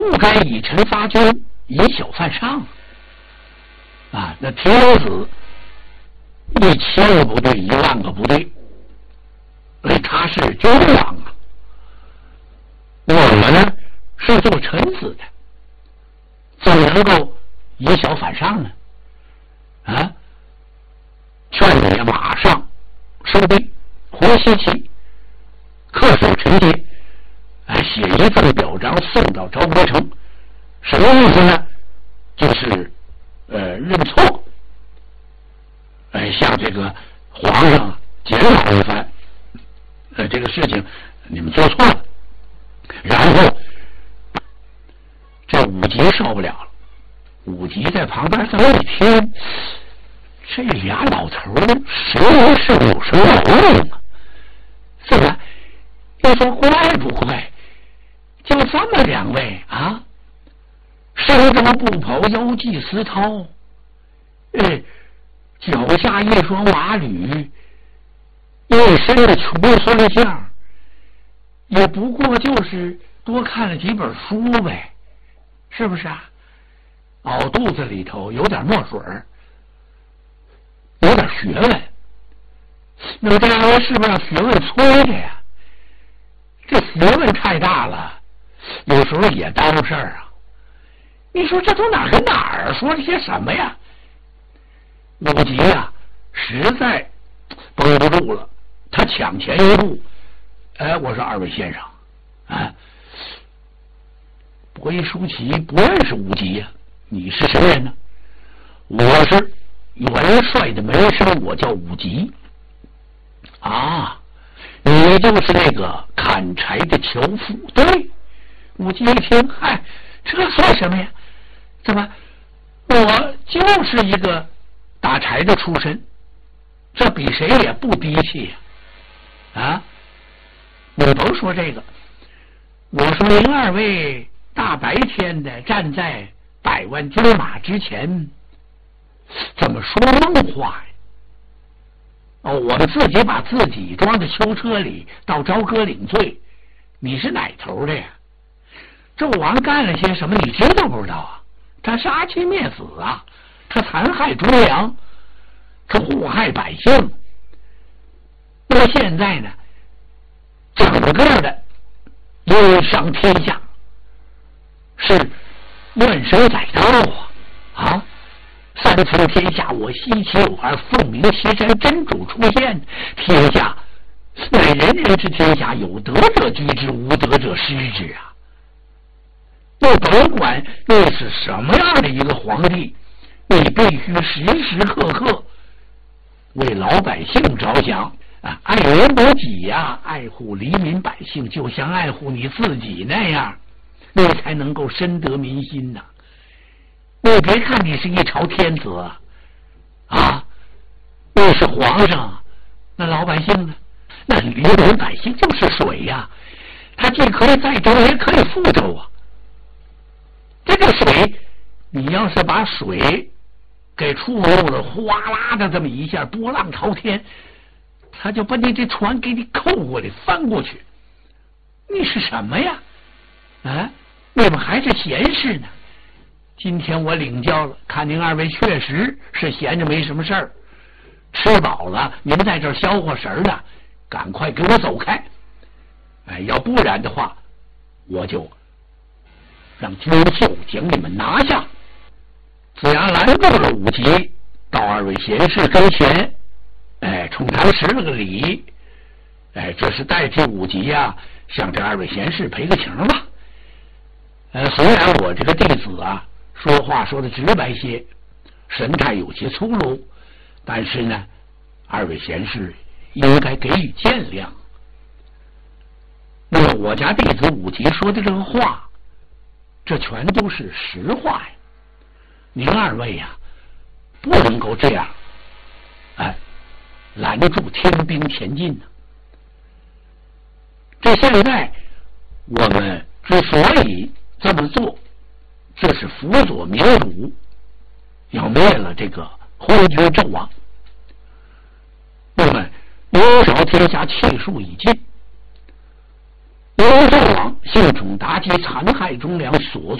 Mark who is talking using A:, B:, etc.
A: 不该以臣发军，以小犯上啊！那铁刘子1000个部队1万个部队，他是军王啊。我们呢是做臣子的，怎么能够以小反上呢？啊！劝你马上收兵，回西岐，恪守臣节，写一份表彰送到昭国城。什么意思呢？就是认错，向这个皇上检讨一番，这个事情你们做错了。然后这武吉受不了了，武吉在旁边这么一听，这俩老头谁是有什么毛病啊？是吧？你说怪不怪？就这么2位啊，身着布袍，腰系丝绦，脚下一双瓦履，一身的穷酸相，也不过就是多看了几本书呗，是不是啊？熬肚子里头有点墨水，有点学问。那么这2位是不是让学问催着呀？这学问太大了，有时候也耽误事儿啊。你说这都哪儿跟哪儿啊？说这些什么呀？武吉呀，实在绷不住了，他抢前一步。我说2位先生啊，回舒淇不认识武吉呀，你是什么人呢？我是元帅的门生，我叫武吉。啊，你就是那个砍柴的樵夫？对。武吉一听，嗨，这算什么呀？怎么，我就是一个打柴的出身，这比谁也不低气呀！啊，你甭说这个，我说您2位大白天的站在100万军马之前，怎么说梦话呀？我们自己把自己装在囚车里到朝歌领罪，你是哪头的呀？纣王干了些什么你知道不知道啊？他杀妻灭子啊，他残害忠良，他祸害百姓。那么现在呢，整个的忧伤天下，是乱生宰刀啊！3层天下我西岐有儿，凤鸣岐山真主出现，天下乃人人之天下，有德者居之，无德者失之啊！我甭管你是什么样的一个皇帝，你必须时时刻刻为老百姓着想啊，爱人如己呀，爱护黎民百姓，就像爱护你自己那样，你才能够深得民心呐。你别看你是一朝天子啊，你是皇上，那老百姓呢？那黎民百姓就是水呀，他既可以载舟，也可以覆舟啊。这个水，你要是把水给触入了，哗啦的这么一下，波浪滔天，他就把你这船给你扣过来，翻过去。你是什么呀？啊，你们还是闲事呢。今天我领教了，看您2位确实是闲着没什么事儿，吃饱了，你们在这儿消化神呢，赶快给我走开！要不然的话，我就让军袖将你们拿下。子牙拦住了武吉，到2位贤士跟前，冲他们施了个礼，这是代替武吉呀，向这2位贤士赔个情吧。虽然我这个弟子啊，说话说的直白些，神态有些粗鲁，但是呢，2位贤士应该给予见谅。那么我家弟子武吉说的这个话，这全都是实话呀。您2位呀，不能够这样，拦住天兵前进呢。这现在我们之所以这么做，这是辅佐民主，要灭了这个昏君纣王。那么忧韶天下气数已尽， 刘胜王兴冲打击残害忠良所